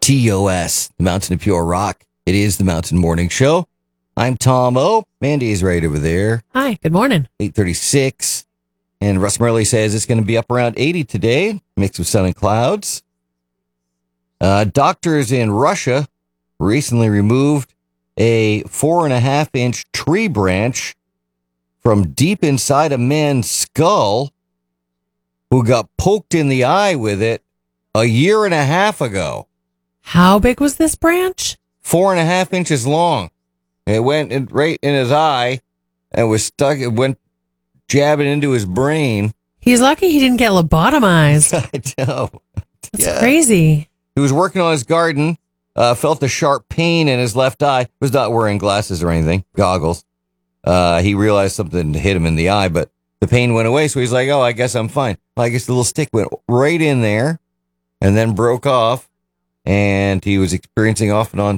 TOS, the Mountain of Pure Rock. It is the Mountain Morning Show. I'm Tom O. Mandy's right over there. Hi, good morning. 8:36. And Russ Murley says it's going to be up around 80 today, mixed with sun and clouds. Doctors in Russia recently removed a 4.5-inch tree branch from deep inside a man's skull who got poked in the eye with it a year and a half ago. How big was this branch? 4.5 inches long. It went right in his eye and was stuck. It went jabbing into his brain. He's lucky he didn't get lobotomized. I know. That's crazy. He was working on his garden, felt a sharp pain in his left eye, was not wearing glasses or anything, goggles. He realized something hit him in the eye, but the pain went away, so he's like, oh, I guess I'm fine. Well, I guess the little stick went right in there and then broke off, and he was experiencing off and on